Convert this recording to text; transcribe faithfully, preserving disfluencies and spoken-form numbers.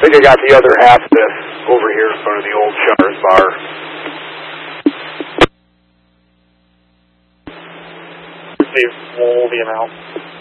think I got the other half of this over here in front of the old Shunners bar. Receive full the amount.